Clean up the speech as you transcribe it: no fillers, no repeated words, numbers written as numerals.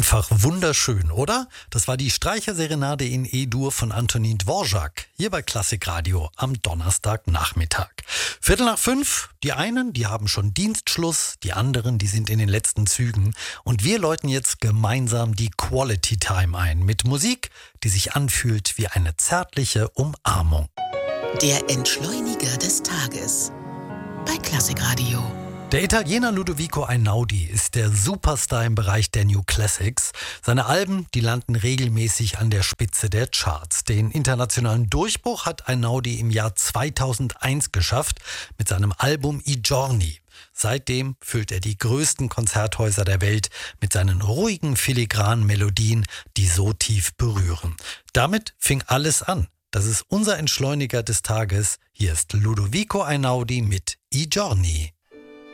Einfach wunderschön, oder? Das war die Streicherserenade in E-Dur von Antonin Dvorak, hier bei Klassikradio am Donnerstagnachmittag. 4:45, die einen, die haben schon Dienstschluss, die anderen, die sind in den letzten Zügen. Und wir läuten jetzt gemeinsam die Quality Time ein mit Musik, die sich anfühlt wie eine zärtliche Umarmung. Der Entschleuniger des Tages bei Klassikradio. Der Italiener Ludovico Einaudi ist der Superstar im Bereich der New Classics. Seine Alben, die landen regelmäßig an der Spitze der Charts. Den internationalen Durchbruch hat Einaudi im Jahr 2001 geschafft mit seinem Album I Giorni. Seitdem füllt er die größten Konzerthäuser der Welt mit seinen ruhigen, filigranen Melodien, die so tief berühren. Damit fing alles an. Das ist unser Entschleuniger des Tages. Hier ist Ludovico Einaudi mit I Giorni.